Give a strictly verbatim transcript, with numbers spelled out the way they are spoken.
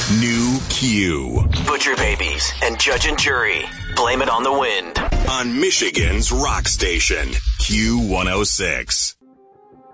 New Q. Butcher Babies and Judge and Jury. Blame it on the wind. On Michigan's rock station, Q one oh six.